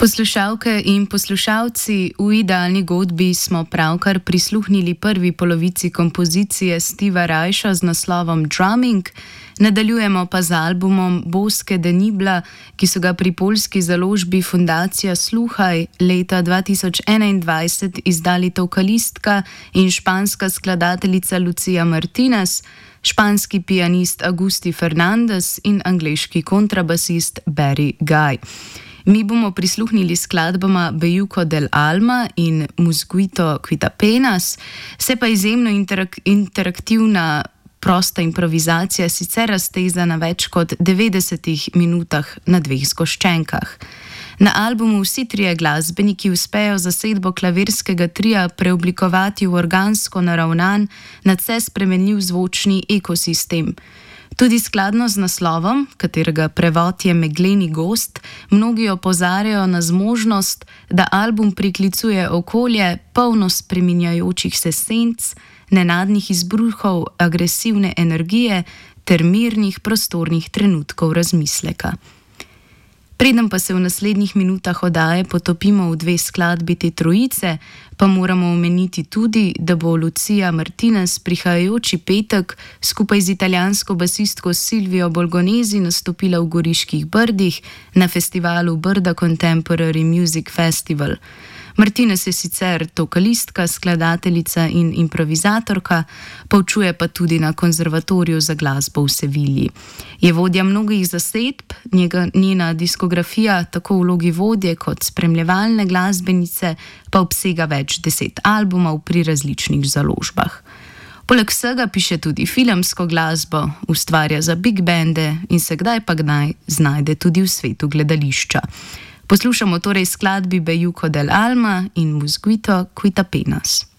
Poslušalke in poslušalci, v Idealni godbi smo pravkar prisluhnili prvi polovici kompozicije Steva Reicha z naslovom Drumming, nadaljujemo pa z albumom Boske de Nibla, ki so ga pri poljski založbi Fundacija Sluhaj leta 2021 izdali vokalistka in španska skladateljica Lucía Martínez, španski pianist Agustí Fernández in angleški kontrabasist Barry Guy. Mi bomo prisluhnili skladbama Belluco del Alma in Mosquito Quitapenas, se pa izjemno interaktivna prosta improvizacija sicer razteza na več kot 90 minutah na 2 zgoščenkah. Na albumu vsi trije glasbeniki uspejo zasedbo klavirskega tria preoblikovati v organsko naravnan, nadvse spremenljiv zvočni ekosistem. Tudi skladno z naslovom, katerega prevod je Megleni gozd, mnogi opozarjajo na zmožnost, da album priklicuje okolje, polno spreminjajočih se senc, nenadnih izbruhov agresivne energije ter mirnih prostornih trenutkov razmisleka. Preden pa se v naslednjih minutah oddaje potopimo v 2 skladbi te trojice, pa moramo omeniti tudi, da bo Lucía Martínez prihajajoči petek skupaj z italijansko basistko Silvio Bolgonesi nastopila v Goriških Brdih na festivalu Brda Contemporary Music Festival. Martínez je sicer vokalistka, skladateljica in improvizatorka, poučuje pa tudi na konzervatoriju za glasbo v Sevilji. Je vodja mnogih zasedb, njena diskografija tako v vlogi vodje kot spremljevalne glasbenice pa obsega več 10 albumov pri različnih založbah. Poleg vsega piše tudi filmsko glasbo, ustvarja za big bande in se kdaj pa kdaj znajde tudi v svetu gledališča. Poslušamo torej skladbi Belluco del Alma in Mosquito Quitapenas.